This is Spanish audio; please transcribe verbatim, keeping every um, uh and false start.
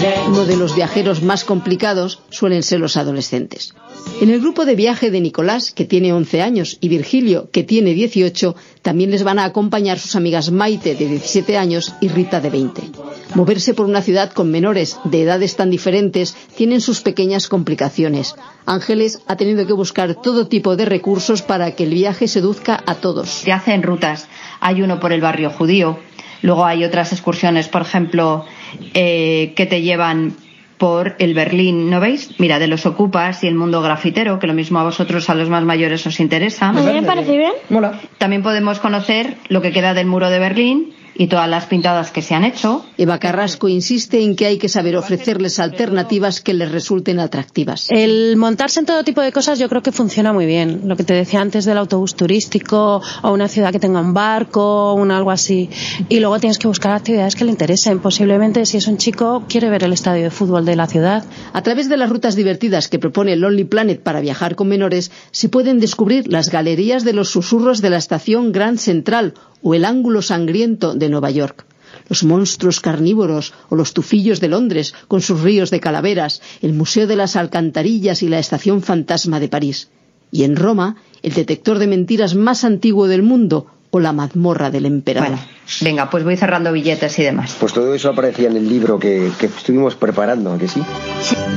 Uno de los viajeros más complicados suelen ser los adolescentes. En el grupo de viaje de Nicolás, que tiene once años, y Virgilio, que tiene dieciocho, también les van a acompañar sus amigas Maite, de diecisiete años, y Rita, de veinte. Moverse por una ciudad con menores de edades tan diferentes tienen sus pequeñas complicaciones. Ángeles ha tenido que buscar todo tipo de recursos para que el viaje seduzca a todos. Se hacen rutas. Hay uno por el barrio judío. Luego hay otras excursiones, por ejemplo, eh, que te llevan por el Berlín, ¿no veis? Mira, de los ocupas y el mundo grafitero, que lo mismo a vosotros, a los más mayores, os interesa. A mí me parece bien. Mola. También podemos conocer lo que queda del muro de Berlín y todas las pintadas que se han hecho. Eva Carrasco insiste en que hay que saber ofrecerles alternativas que les resulten atractivas. El montarse en todo tipo de cosas yo creo que funciona muy bien. Lo que te decía antes del autobús turístico o una ciudad que tenga un barco, un algo así. Y luego tienes que buscar actividades que le interesen. Posiblemente si es un chico quiere ver el estadio de fútbol de la ciudad. A través de las rutas divertidas que propone Lonely Planet para viajar con menores se pueden descubrir las galerías de los susurros de la estación Grand Central o el ángulo sangriento de Nueva York, los monstruos carnívoros o los tufillos de Londres con sus ríos de calaveras, el Museo de las Alcantarillas y la Estación Fantasma de París. Y en Roma, el detector de mentiras más antiguo del mundo o la mazmorra del emperador. Bueno, venga, pues voy cerrando billetes y demás. Pues todo eso aparecía en el libro que, que estuvimos preparando, ¿a que sí? Sí.